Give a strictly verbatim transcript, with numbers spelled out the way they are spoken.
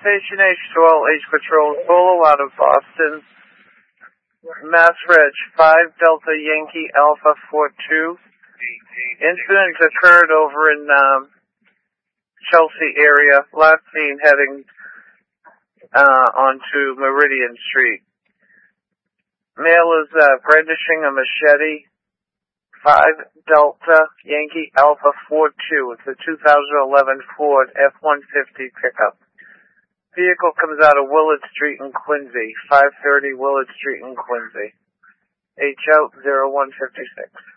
Station H to all H Patrol Solo out of Boston. Mass Reg five Delta Yankee Alpha four two. Incident occurred over in um, Chelsea area. Last seen heading uh, onto Meridian Street. Male is uh, brandishing a machete. five Delta Yankee Alpha four two. It's a two thousand eleven Ford F one fifty pickup. Vehicle comes out of Willard Street in Quincy. five thirty Willard Street in Quincy. H out zero one five six.